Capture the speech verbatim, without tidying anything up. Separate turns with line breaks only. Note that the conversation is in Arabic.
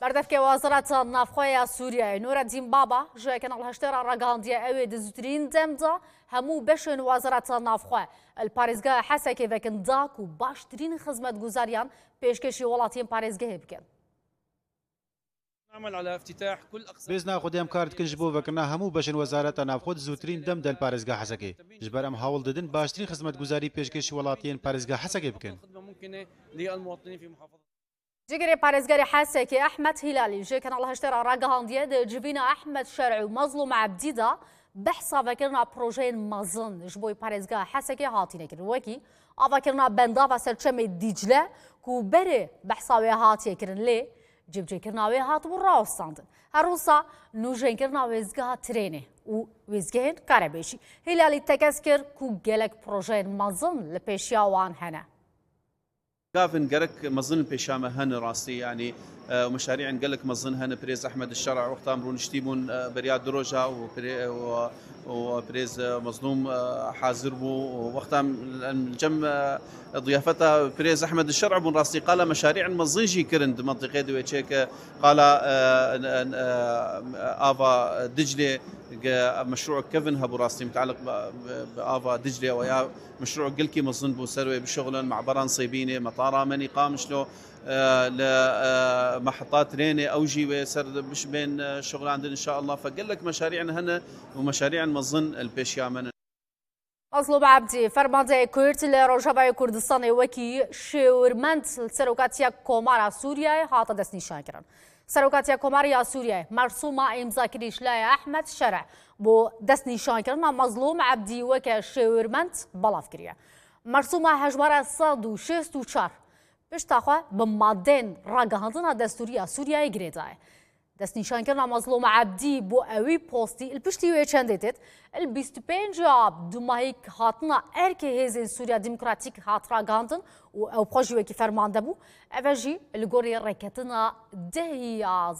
بردفك وزارة النافخوية سوريا نور الدين بابا جاء كان الهشترا رقاندية أوي دزوترين دمدا همو بشن وزارة النافخوية الباريزغا حسا كيفكن داك وباشترين خدمة جوزاريان بيشكشي ولاتين باريزغا هبكن
نعمل على افتتاح كل اقسام
بيزنا خدام كارت كنجبو فكرنا همو بشن وزارة نافخود زوترين دم دل باريزغا حسكي جبر ام هاول ددن باشترين خدمة جوزاري بيشكشي ولاتين باريزغا حسكي بكن
خدمة ممكنة للمواطنين في محافظة
جيجري باريزغاري حاسكي أحمد هلالي جي كان الله اشترى راقاندية جبينا أحمد شرعي ومظلوم عبديدة بحثا فكرنا بروجين مازن جبوي باريزغا حاسكي هاتينا كن وكي أفكرنا بندا وسرچم ديجلة كو بري بحثا هاتي كرن لي جيب جي كرنا هات وراوستاندن هروسا نوجين كرنا ويزغا تريني و ويزغين كاربيشي هلالي تكسكر كو جلك بروجين مازن لبيشيا وان هنا
كافن قرك مظن بيشامه هن راسي يعني ومشاريع قالك مظن هن بريز احمد الشرع وقتها مرون شتيمون برياد دروجا وبريز مظلوم حاضر بو وقتها الجم ضيافتها بريز احمد الشرع بن راسي قال مشاريع مظنجي كرند منطقه دويتشيك قال افا دجله مشروع كيفن هبو راسي متعلق بافا دجله ويا مشروع قلكي مظن بو سروي بشغل مع بران صيبينه مطاره مني قام شلو لمحطات رينه اوجي ويسر مش بين شغل عندنا ان شاء الله فقال لك مشاريعنا هنا ومشاريع مظن البيشيامن
مظلوم عبدي فرمانده كورت لروجبای کردستان وکی شورمند سروکاتیا کومارا سوریه هات دست نشان کردن سروکاتیا کومارا سوریه مرسومه امضا کردیش لای احمد شرع بو دست نشان کردن مظلوم عبدی وک شورمند بلاف کریه مرسومه هجمار صد و شست و چهار بش تاخوا بمادن راگهاندن دستوری سوریه گریدای دست نشان کردن مظلوم عبدی بو اوی پوستی الپشتی و چندیت البیست پنج دو ماهی هاتنا ارک هزین سوریا دموکراتیک هات راگهاندن و او پروژه کی فرمانده بو اوجی الگوری رکتنا دهی